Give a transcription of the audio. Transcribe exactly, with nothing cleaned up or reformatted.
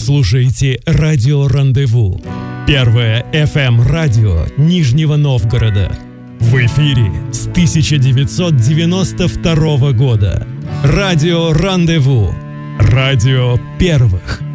слушаете радио «Рандеву», первое эф эм-радио Нижнего Новгорода. В эфире с тысяча девятьсот девяносто второго года. Радио «Рандеву», радио первых.